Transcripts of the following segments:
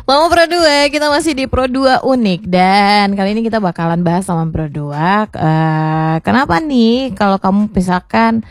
Lama Pro 2, kita masih di Pro 2 unik. Dan kali ini kita bakalan bahas sama Pro 2 kenapa nih kalau kamu misalkan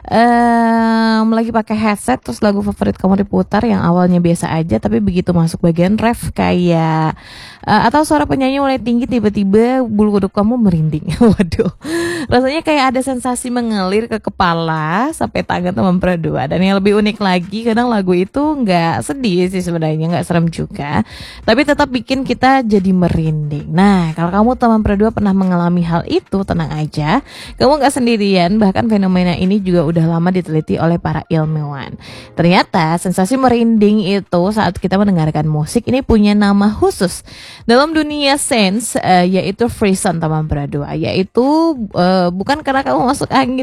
lagi pakai headset terus lagu favorit kamu diputar yang awalnya biasa aja, tapi begitu masuk bagian ref kayak atau suara penyanyi mulai tinggi, tiba-tiba bulu kuduk kamu merinding. Waduh, rasanya kayak ada sensasi mengalir ke kepala sampai tangan teman Pro 2. Dan yang lebih unik lagi, kadang lagu itu nggak sedih sih sebenarnya, nggak serem juga, tapi tetap bikin kita jadi merinding. Nah, kalau kamu teman Pro 2 pernah mengalami hal itu, tenang aja, kamu nggak sendirian. Bahkan fenomena ini juga udah lama diteliti oleh para ilmuwan. Ternyata sensasi merinding itu saat kita mendengarkan musik ini punya nama khusus dalam dunia sains, yaitu frisson teman Pro 2. Yaitu bukan karena kamu masuk angin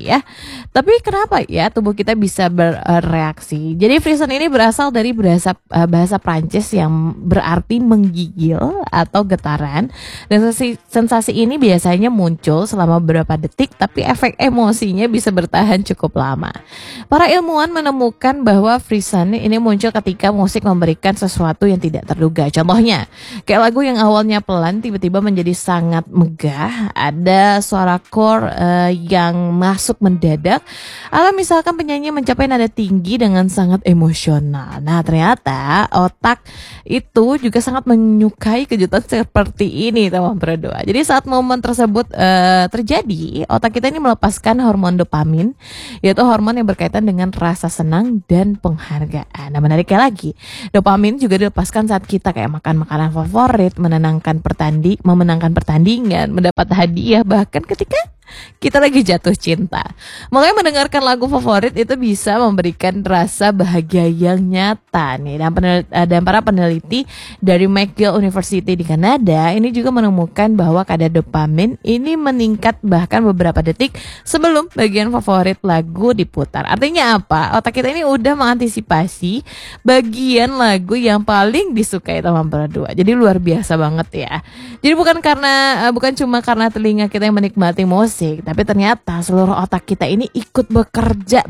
tapi kenapa ya tubuh kita bisa bereaksi. Jadi frisson ini berasal dari bahasa Prancis yang berarti menggigil atau getaran. Dan sensasi ini biasanya muncul selama beberapa detik, tapi efek emosinya bisa bertahan cukup lama. Para ilmuwan menemukan bahwa frisson ini muncul ketika musik memberikan sesuatu yang tidak terduga. Contohnya, kayak lagu yang awalnya pelan tiba-tiba menjadi sangat megah, ada suara chord yang masuk mendadak, atau misalkan penyanyi mencapai nada tinggi dengan sangat emosional. Nah, ternyata otak itu juga sangat menyukai kejutan seperti ini, teman Pro 2. Jadi saat momen tersebut terjadi, otak kita ini melepaskan hormon dopamin, yaitu hormon yang berkaitan dengan rasa senang dan penghargaan. Nah, menariknya lagi, dopamin juga dilepaskan saat kita kayak makan makanan favorit, memenangkan pertandingan, mendapat hadiah, bahkan ketika kita lagi jatuh cinta. Makanya mendengarkan lagu favorit itu bisa memberikan rasa bahagia yang nyata nih. Dan para peneliti dari McGill University di Kanada ini juga menemukan bahwa kadar dopamin ini meningkat bahkan beberapa detik sebelum bagian favorit lagu diputar. Artinya apa? Otak kita ini udah mengantisipasi bagian lagu yang paling disukai teman Pro 2. Jadi luar biasa banget ya. Jadi bukan cuma karena telinga kita yang menikmati musik, tapi ternyata seluruh otak kita ini ikut bekerja